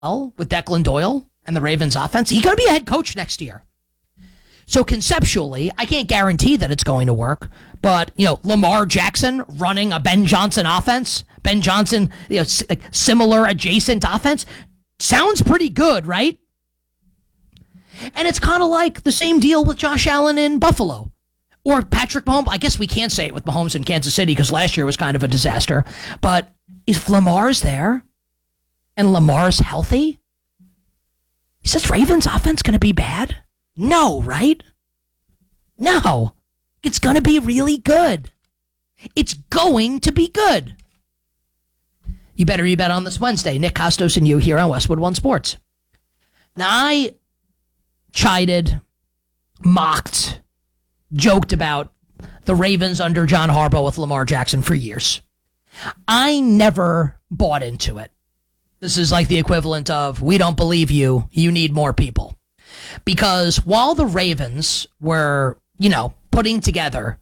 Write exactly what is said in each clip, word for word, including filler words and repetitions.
with Declan Doyle and the Ravens offense. He's going to be a head coach next year. So conceptually, I can't guarantee that it's going to work, but, you know, Lamar Jackson running a Ben Johnson offense, Ben Johnson, you know, s- like similar adjacent offense, sounds pretty good, right? And it's kind of like the same deal with Josh Allen in Buffalo or Patrick Mahomes. I guess we can't say it with Mahomes in Kansas City because last year was kind of a disaster, but if Lamar's there and Lamar's healthy, is this Ravens offense going to be bad? No, right? No. It's going to be really good. It's going to be good. You better you bet on this Wednesday. Nick Costos and you here on Westwood One Sports. Now, I chided, mocked, joked about the Ravens under John Harbaugh with Lamar Jackson for years. I never bought into it. This is like the equivalent of, we don't believe you, you need more people. Because while the Ravens were, you know, putting together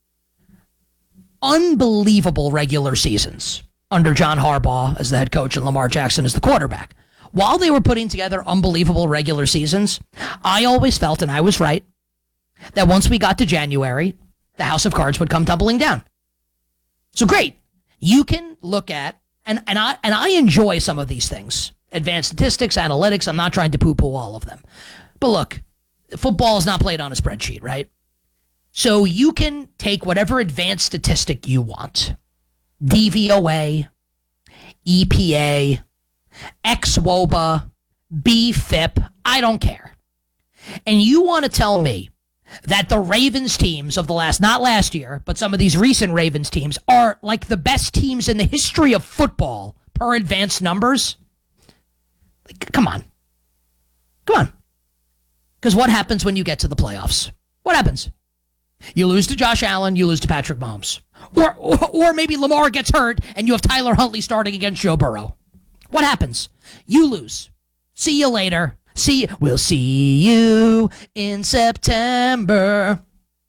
unbelievable regular seasons under John Harbaugh as the head coach and Lamar Jackson as the quarterback, while they were putting together unbelievable regular seasons, I always felt, and I was right, that once we got to January, the house of cards would come tumbling down. So great. You can look at, and, and, I, and I enjoy some of these things, advanced statistics, analytics. I'm not trying to poo-poo all of them. But look, football is not played on a spreadsheet, right? So you can take whatever advanced statistic you want. D V O A, E P A, X W O B A, B F I P, I don't care. And you want to tell me that the Ravens teams of the last, not last year, but some of these recent Ravens teams are like the best teams in the history of football per advanced numbers? Like, come on. Come on. Because what happens when you get to the playoffs? What happens? You lose to Josh Allen, you lose to Patrick Mahomes. Or, or, or maybe Lamar gets hurt and you have Tyler Huntley starting against Joe Burrow. What happens? You lose. See you later. See, we'll see you in September.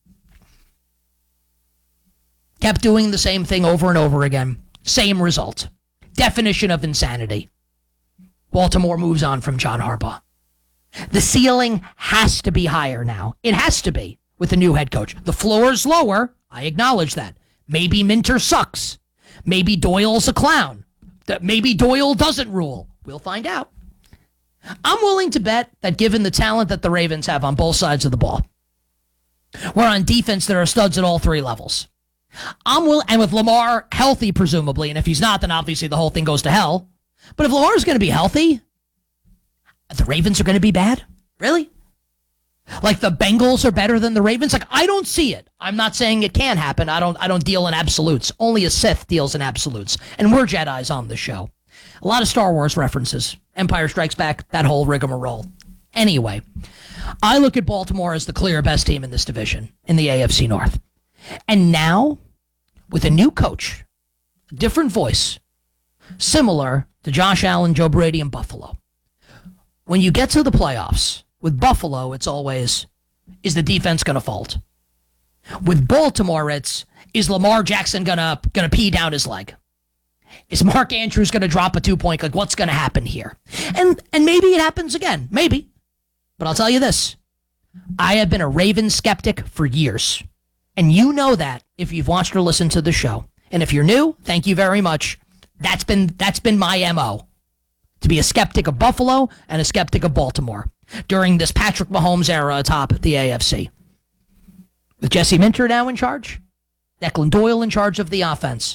Kept doing the same thing over and over again. Same result. Definition of insanity. Baltimore moves on from John Harbaugh. The ceiling has to be higher now. It has to be with a new head coach. The floor is lower. I acknowledge that. Maybe Minter sucks. Maybe Doyle's a clown. That maybe Doyle doesn't rule. We'll find out. I'm willing to bet that given the talent that the Ravens have on both sides of the ball, where on defense there are studs at all three levels. I'm willing, and with Lamar healthy, presumably, and if he's not, then obviously the whole thing goes to hell. But if Lamar's going to be healthy, the Ravens are going to be bad? Really? Like the Bengals are better than the Ravens? Like, I don't see it. I'm not saying it can happen. I don't I don't deal in absolutes. Only a Sith deals in absolutes. And we're Jedis on the show. A lot of Star Wars references. Empire Strikes Back, that whole rigmarole. Anyway, I look at Baltimore as the clear best team in this division in the A F C North. And now, with a new coach, a different voice, similar to Josh Allen, Joe Brady, and Buffalo. When you get to the playoffs, with Buffalo, it's always, is the defense going to fault? With Baltimore, it's, is Lamar Jackson going to gonna pee down his leg? Is Mark Andrews going to drop a two-point? Like, what's going to happen here? And and maybe it happens again. Maybe. But I'll tell you this. I have been a Ravens skeptic for years. And you know that if you've watched or listened to the show. And if you're new, thank you very much. That's been that's been my M O. To be a skeptic of Buffalo and a skeptic of Baltimore during this Patrick Mahomes era atop the A F C. With Jesse Minter now in charge, Declan Doyle in charge of the offense.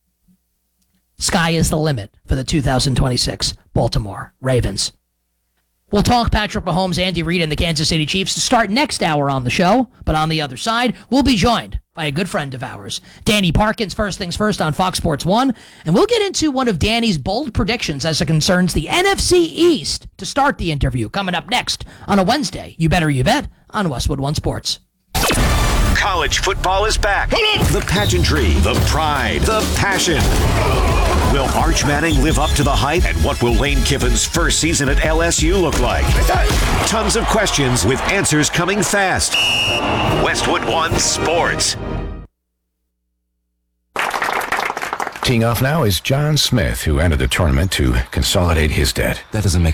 Sky is the limit for the two thousand twenty-six Baltimore Ravens. We'll talk Patrick Mahomes, Andy Reid, and the Kansas City Chiefs to start next hour on the show. But on the other side, we'll be joined by a good friend of ours, Danny Parkins, First Things First on Fox Sports one. And we'll get into one of Danny's bold predictions as it concerns the N F C East to start the interview coming up next on a Wednesday. You better you bet on Westwood One Sports. College football is back. The pageantry, the pride, the passion. Will Arch Manning live up to the hype? And what will Lane Kiffin's first season at L S U look like? Tons of questions with answers coming fast. Westwood One Sports. Teeing off now is John Smith, who entered the tournament to consolidate his debt. That doesn't make